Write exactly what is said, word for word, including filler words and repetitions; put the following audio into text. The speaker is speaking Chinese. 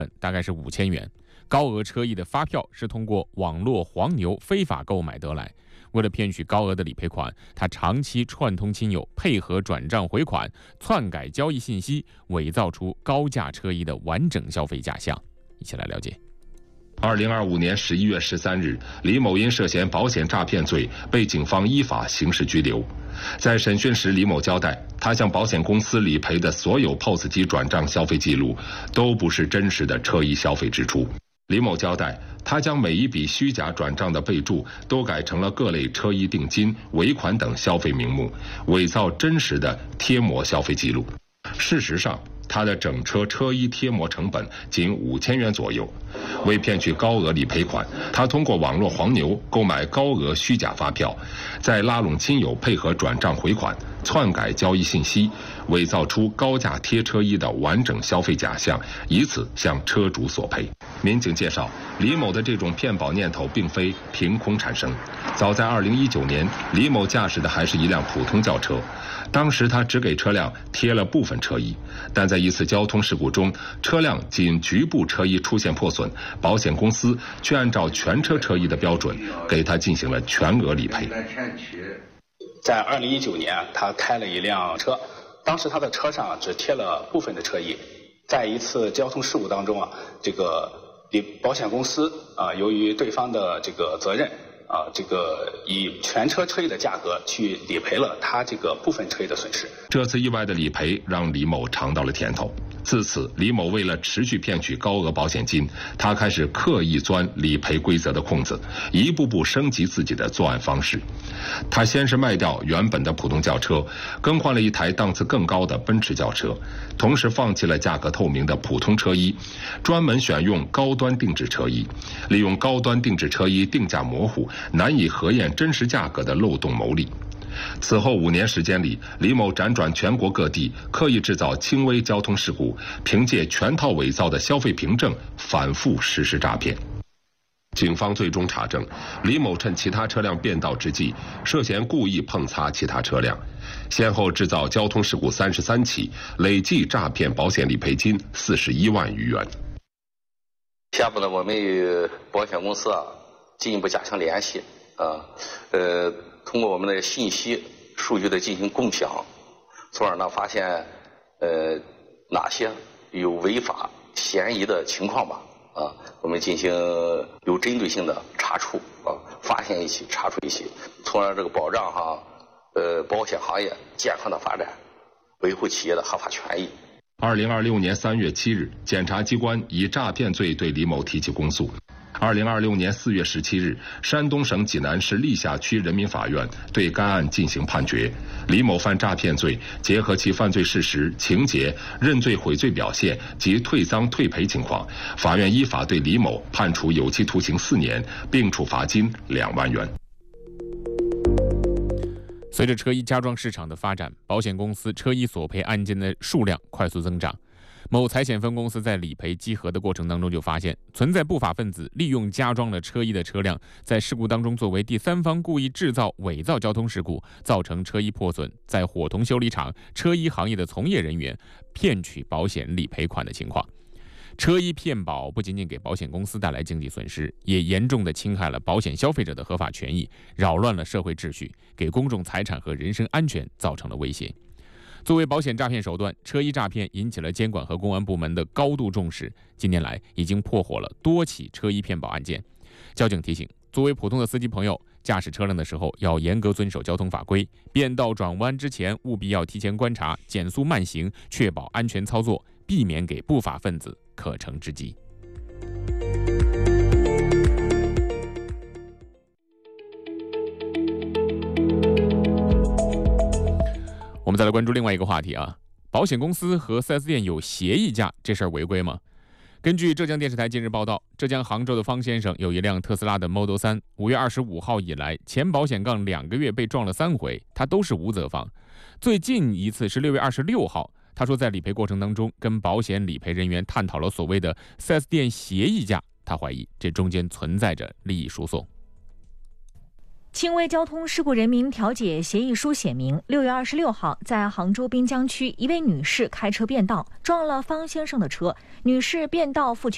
大概是五千元。高额车亿的发票是通过网络黄牛非法购买得来。为了骗取高额的理赔款，他长期串通亲友，配合转账回款，篡改交易信息，伪造出高价车亿的完整消费假象。一起来了解。 二零二五年十一月十三日，李某因涉嫌保险诈骗罪被警方依法刑事拘留。在审讯时，李某交代，他向保险公司理赔的所有 P O S 机转账消费记录都不是真实的车亿消费支出。李某交代，他将每一笔虚假转账的备注都改成了各类车亿定金、尾款等消费名目，伪造真实的贴膜消费记录。事实上，他的整车车衣贴膜成本仅五千元左右。为骗取高额理赔款，他通过网络黄牛购买高额虚假发票，再拉拢亲友配合转账回款，篡改交易信息，伪造出高价贴车衣的完整消费假象，以此向车主索赔。民警介绍，李某的这种骗保念头并非凭空产生。早在二零一九年，李某驾驶的还是一辆普通轿车，当时他只给车辆贴了部分车衣，但在一次交通事故中，车辆仅局部车衣出现破损，保险公司却按照全车车衣的标准给他进行了全额理赔。 在二零一九年，他开了一辆车，当时他的车上只贴了部分的车衣。在一次交通事故当中啊，这个保险公司啊，由于对方的这个责任啊，这个以全车车衣的价格去理赔了他这个部分车衣的损失。 这次意外的理赔让李某尝到了甜头。自此，李某为了持续骗取高额保险金，他开始刻意钻理赔规则的空子，一步步升级自己的作案方式。他先是卖掉原本的普通轿车，更换了一台档次更高的奔驰轿车，同时放弃了价格透明的普通车衣，专门选用高端定制车衣，利用高端定制车衣定价模糊、难以核验真实价格的漏洞牟利。此后五年时间里，李某辗转全国各地，刻意制造轻微交通事故，凭借全套伪造的消费凭证反复实施诈骗。警方最终查证，李某趁其他车辆变道之际，涉嫌故意碰擦其他车辆，先后制造交通事故三十三起，累计诈骗保险理赔金四十一万余元。 下步呢，我们与保险公司啊进一步加强联系啊，呃。通过我们的信息数据的进行共享，从而呢发现呃哪些有违法嫌疑的情况吧啊，我们进行有针对性的查处啊，发现一起查处一起，从而这个保障哈呃保险行业健康的发展，维护企业的合法权益。 二零二六年三月七日，检察机关以诈骗罪对李某提起公诉。二零二六年四月十七日，山东省济南市历下区人民法院对该案进行判决。李某犯诈骗罪，结合其犯罪事实、情节、认罪悔罪表现及退赃退赔情况，法院依法对李某判处有期徒刑四年，并处罚金两万元。 随着车衣加装市场的发展，保险公司车衣索赔案件的数量快速增长。某财险分公司在理赔稽核的过程当中就发现，存在不法分子利用加装了车衣的车辆，在事故当中作为第三方故意制造伪造交通事故，造成车衣破损，在伙同修理厂、车衣行业的从业人员骗取保险理赔款的情况。车衣骗保不仅仅给保险公司带来经济损失，也严重地侵害了保险消费者的合法权益，扰乱了社会秩序，给公众财产和人身安全造成了威胁。作为保险诈骗手段，车衣诈骗引起了监管和公安部门的高度重视。近年来，已经破获了多起车衣骗保案件。交警提醒，作为普通的司机朋友，驾驶车辆的时候要严格遵守交通法规，变道转弯之前务必要提前观察，减速慢行，确保安全操作，避免给不法分子可乘之机。我们再来关注另外一个话题啊，保险公司和 四 S 店有协议价，这事儿违规吗？根据浙江电视台近日报道，浙江杭州的方先生有一辆特斯拉的 Model 三，五月二十五号以来，前保险杠两个月被撞了三回，他都是无责方。最近一次是六月二十六号，他说在理赔过程当中跟保险理赔人员探讨了所谓的 四 S 店协议价，他怀疑这中间存在着利益输送。 轻微交通事故人民调解协议书写明，六月二十六号，在杭州滨江区，一位女士开车变道，撞了方先生的车，女士变道负全